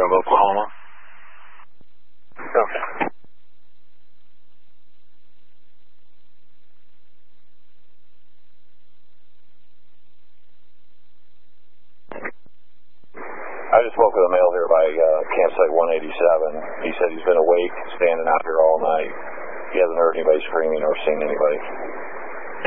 of Oklahoma. Okay. I just spoke with a male here by campsite 187. He said he's been awake, standing out here all night. He hasn't heard anybody screaming or seen anybody.